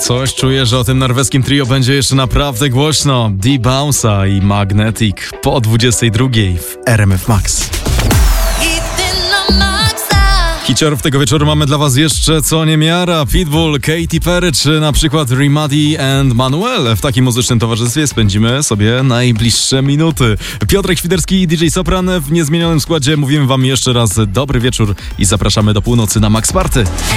Coś czuję, że o tym norweskim trio będzie jeszcze naprawdę głośno. D-Bounce'a i Magnetic po 22 w RMF Max. Hiciorów tego wieczoru mamy dla was jeszcze co niemiara. Pitbull, Katy Perry czy na przykład Rimadi and Manuel. W takim muzycznym towarzystwie spędzimy sobie najbliższe minuty. Piotrek Świderski i DJ Sopran w niezmienionym składzie. Mówimy wam jeszcze raz dobry wieczór i zapraszamy do północy na Max Party.